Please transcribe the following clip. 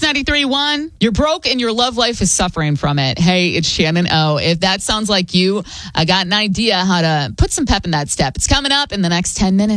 X93.1, you're broke and your love life is suffering from it. Hey, it's Shannon O. If that sounds like you, I got an idea how to put some pep in that step. It's coming up in the next 10 minutes.